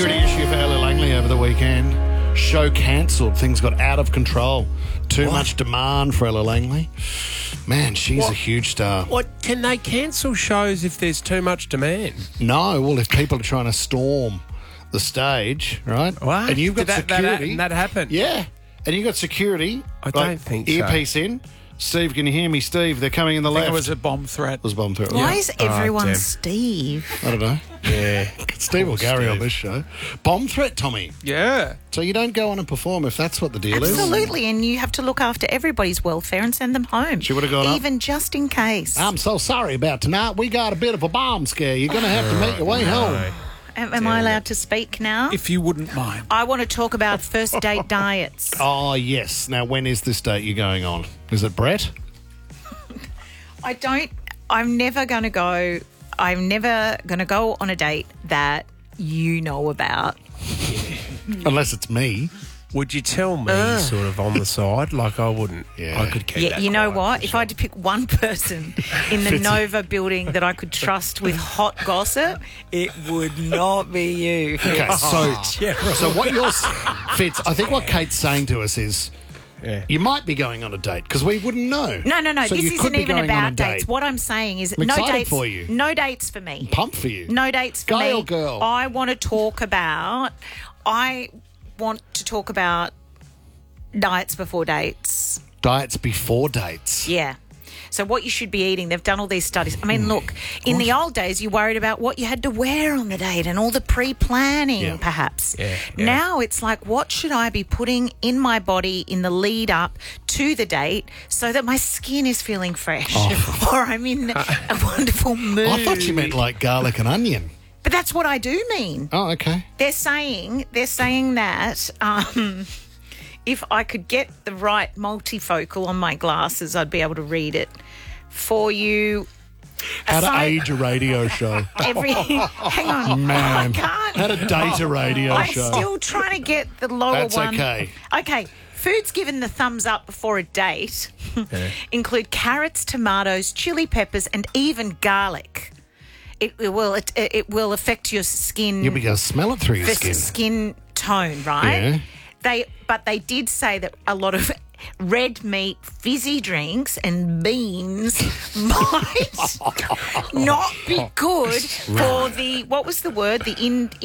security issue for Ella Langley over the weekend. Show cancelled. Things got out of control. Too much demand for Ella Langley. Man, she's a huge star. What, can they cancel shows if there's too much demand? No, well, if people are trying to storm the stage, right? What? And you've got Did security. that happened? Yeah. And you've got security. I don't think so. Earpiece in. Steve, can you hear me? Steve, they're coming in the I left. think it was a bomb threat. It was a bomb threat. Why Yeah. is everyone damn. Steve? I don't know. Yeah. Steve or Gary on Steve. this show. Bomb threat, Tommy. Yeah. So you don't go on and perform if that's what the deal is? Absolutely, and you have to look after everybody's welfare and send them home. She would have gone up. even just in case. I'm so sorry about tonight. We got a bit of a bomb scare. You're going to have to make your way home. Am I allowed to speak now? If you wouldn't mind. I want to talk about first date diets. Oh, yes. Now, when is this date you're going on? Is it Brett? I'm never going to go on a date that you know about. Unless it's me. Would you tell me sort of on the side? Like I wouldn't. Yeah. I could keep Yeah, that you know quiet what? for If sure. I had to pick one person in the Nova building that I could trust with hot gossip, it would not be you. Okay, so what you're... Fitz, I think what Kate's saying to us is you might be going on a date because we wouldn't know. No. So This you could isn't be even going on a about date. dates. What I'm saying is I'm no excited dates for you. No dates for me. Pumped for you. No dates for Guy me. or girl? I want to talk about diets before dates. Diets before dates. Yeah. So what you should be eating, they've done all these studies. I mean, look, in the old days, you worried about what you had to wear on the date and all the pre-planning, perhaps. Yeah. Now it's like, what should I be putting in my body in the lead up to the date so that my skin is feeling fresh or I'm in a wonderful mood? I thought you meant like garlic and onion. But that's what I do mean. Oh, okay. They're saying that if I could get the right multifocal on my glasses, I'd be able to read it for you. How to Aside- age a radio show. Hang on. Man. I can't. How to date a radio I'm show. still trying to get the lower That's one. okay. Okay. Foods given the thumbs up before a date include carrots, tomatoes, chili peppers, and even garlic. It will affect your skin. You'll be able to smell it through your skin. Skin tone, right? Yeah. But they did say that a lot of red meat, fizzy drinks, and beans might not be good for the, what was the word? The